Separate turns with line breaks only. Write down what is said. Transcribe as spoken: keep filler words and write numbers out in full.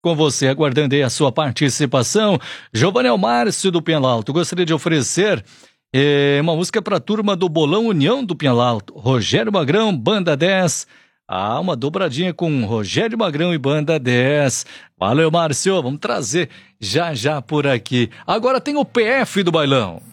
com você, aguardando aí a sua participação. Giovanel Márcio do Penhalto, gostaria de oferecer eh, uma música para a turma do Bolão União do Penhalto. Rogério Magrão, Banda dez. Ah, uma dobradinha com Rogério Magrão e Banda dez. Valeu, Márcio, vamos trazer já já por aqui. Agora tem o P F do bailão.